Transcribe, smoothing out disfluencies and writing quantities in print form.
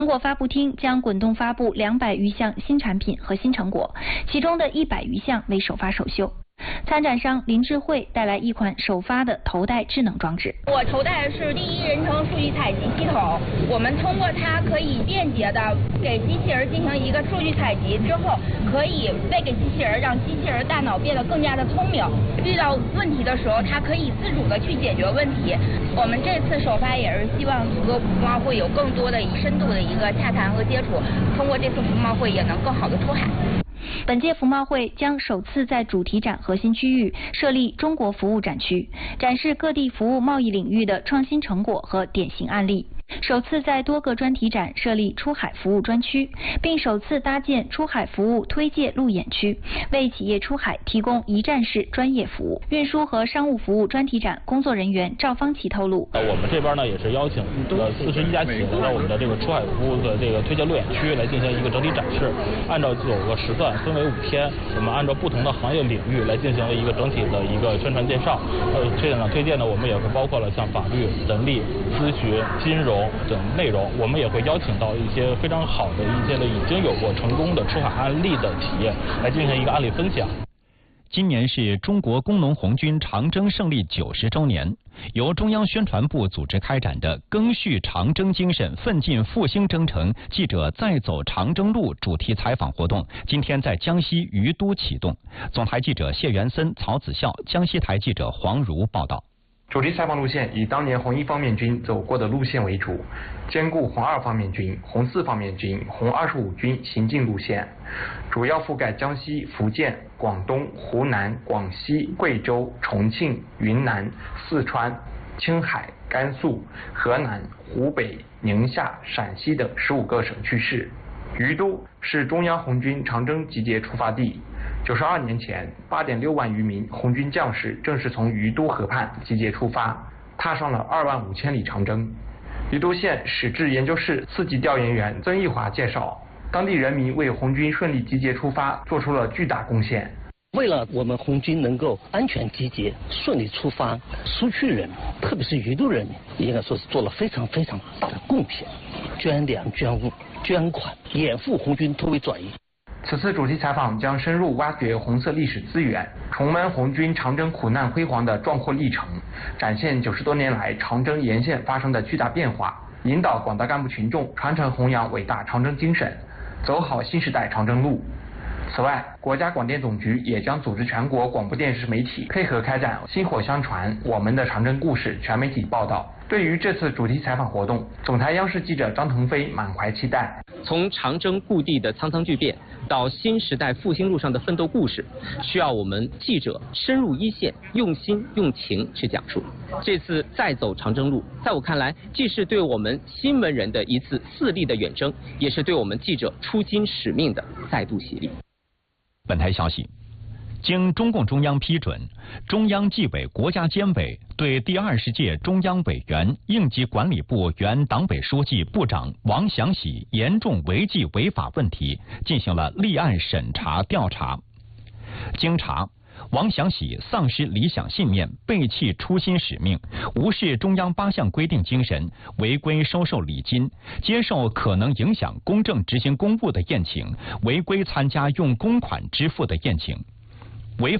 成果发布厅将滚动发布200余项新产品和新成果，其中的100余项为首发首秀。参展商林智慧带来一款首发的头戴智能装置。 我头戴的是第一人称数据采集系统，我们通过它可以便捷的给机器人进行一个数据采集之后，可以喂给机器人，让机器人大脑变得更加的聪明。遇到问题的时候，它可以自主的去解决问题。我们这次首发也是希望和服贸会有更多的深度的一个洽谈和接触，通过这次服贸会也能更好的出海。 本届服贸会将首次在主题展核心区域设立中国服务展区，展示各地服务贸易领域的创新成果和典型案例。首次在多个专题展设立出海服务专区，并首次搭建出海服务推介路演区，为企业出海提供一站式专业服务。运输和商务服务专题展工作人员赵方奇透露， 我们这边呢也是邀请41家企业来到我们的这个出海服务的这个推介路演区来进行一个整体展示，按照9个时段分为5天，我们按照不同的行业领域来进行了一个整体的一个宣传介绍。这场推荐呢，我们也是包括了像法律、人力、咨询、金融等内容，我们也会邀请到一些非常好的一些已经有过成功的出海案例的企业来进行一个案例分享。 今年是中国工农红军长征胜利90周年，由中央宣传部组织开展的“赓续长征精神，奋进复兴征程”记者再走长征路主题采访活动，今天在江西于都启动。总台记者谢元森、曹子孝，江西台记者黄如报道。 主题采访路线以当年红1方面军走过的路线为主，兼顾红2方面军、红4方面军、红25军行进路线，主要覆盖江西、福建、广东、湖南、广西、贵州、重庆、云南、四川、青海、甘肃、河南、湖北、宁夏、陕西等15个省区市。于都是中央红军长征集结出发地。92年前，8.6万余名红军将士正是从于都河畔集结出发，踏上了2万5千里长征。于都县史志研究室4级调研员曾义华介绍，当地人民为红军顺利集结出发做出了巨大贡献。 为了我们红军能够安全集结、顺利出发，苏区人民，特别是于都人民，应该说是做了非常非常大的贡献，捐粮、捐物、捐款，掩护红军突围转移。 此次主题采访将深入挖掘红色历史资源，重温红军长征苦难辉煌的壮阔历程，展现90多年来长征沿线发生的巨大变化，引导广大干部群众传承弘扬伟大长征精神，走好新时代长征路。此外，国家广电总局也将组织全国广播电视媒体配合开展薪火相传我们的长征故事全媒体报道。对于这次主题采访活动，总台央视记者张腾飞满怀期待。 从长征故地的沧桑巨变到新时代复兴路上的奋斗故事，需要我们记者深入一线，用心用情去讲述。这次再走长征路，在我看来，既是对我们新闻人的一次4力的远征，也是对我们记者出京使命的再度洗礼。 本台消息，经中共中央批准，中央纪委国家监委对第20届中央委员、应急管理部原党委书记、部长王祥喜严重违纪违法问题进行了立案审查调查。经查，王祥喜丧失理想信念，背弃初心使命，无视中央8项规定精神，违规收受礼金，接受可能影响公正执行公务的宴请，违规参加用公款支付的宴请。